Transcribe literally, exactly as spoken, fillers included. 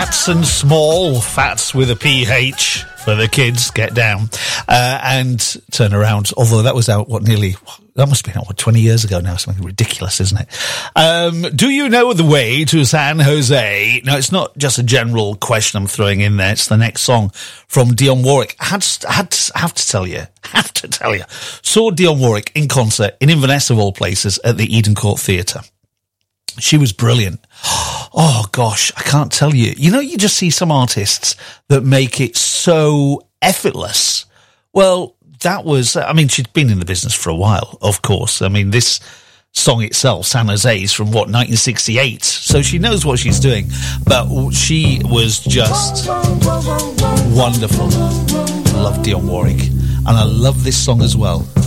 Fats and Small, Fats with a P H for the kids, get down. Uh, and Turn Around, although that was out, what, nearly, that must have been out, what, twenty years ago now, something ridiculous, isn't it? Um, do you know the way to San Jose? No, it's not just a general question I'm throwing in there, it's the next song from Dionne Warwick. I had to, had to, have to tell you, have to tell you, saw Dionne Warwick in concert in Inverness of all places at the Eden Court Theatre. She was brilliant. Oh, gosh, I can't tell you. You know, you just see some artists that make it so effortless. Well, that was, I mean, she'd been in the business for a while, of course. I mean, this song itself, San Jose, is from, what, nineteen sixty-eight? So she knows what she's doing. But she was just wonderful. I love Dionne Warwick. And I love this song as well.